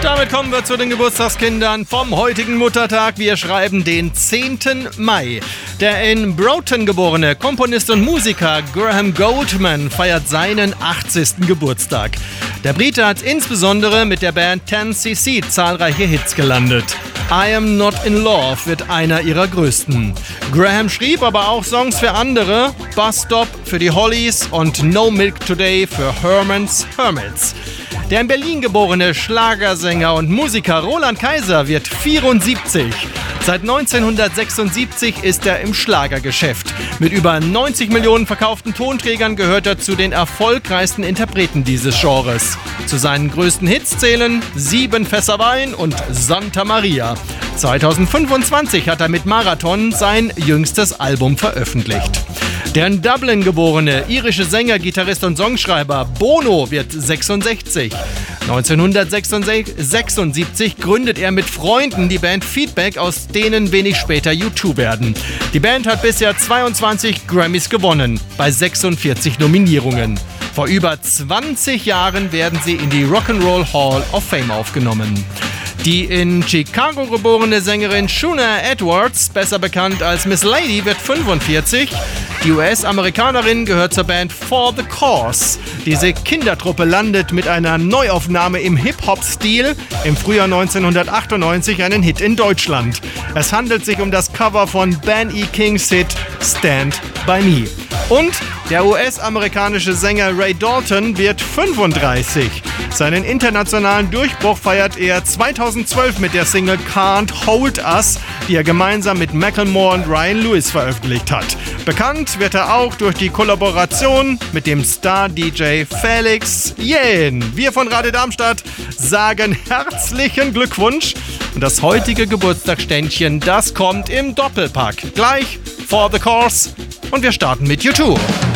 Damit kommen wir zu den Geburtstagskindern vom heutigen Muttertag. Wir schreiben den 10. Mai. Der in Broughton geborene Komponist und Musiker Graham Goldman feiert seinen 80. Geburtstag. Der Brite hat insbesondere mit der Band 10cc zahlreiche Hits gelandet. I Am Not In Love wird einer ihrer größten. Graham schrieb aber auch Songs für andere, Bus Stop für die Hollies und No Milk Today für Herman's Hermits. Der in Berlin geborene Schlagersänger und Musiker Roland Kaiser wird 74. Seit 1976 ist er im Schlagergeschäft. Mit über 90 Millionen verkauften Tonträgern gehört er zu den erfolgreichsten Interpreten dieses Genres. Zu seinen größten Hits zählen 7 Fässer Wein und Santa Maria. 2025 hat er mit Marathon sein jüngstes Album veröffentlicht. Der in Dublin geborene irische Sänger, Gitarrist und Songschreiber Bono wird 66. 1976 gründet er mit Freunden die Band Feedback, aus denen wenig später U2 werden. Die Band hat bisher 22 Grammys gewonnen, bei 46 Nominierungen. Vor über 20 Jahren werden sie in die Rock'n'Roll Hall of Fame aufgenommen. Die in Chicago geborene Sängerin Shuna Edwards, besser bekannt als Miss Lady, wird 45. Die US-Amerikanerin gehört zur Band For The Cause. Diese Kindertruppe landet mit einer Neuaufnahme im Hip-Hop-Stil im Frühjahr 1998 einen Hit in Deutschland. Es handelt sich um das Cover von Ben E. Kings Hit Stand By Me. Und der US-amerikanische Sänger Ray Dalton wird 35. Seinen internationalen Durchbruch feiert er 2012 mit der Single Can't Hold Us, die er gemeinsam mit Macklemore und Ryan Lewis veröffentlicht hat. Bekannt wird er auch durch die Kollaboration mit dem Star-DJ Felix Jähn. Wir von Radio Darmstadt sagen herzlichen Glückwunsch. Und das heutige Geburtstagsständchen, das kommt im Doppelpack. Gleich For The Cause und wir starten mit U2.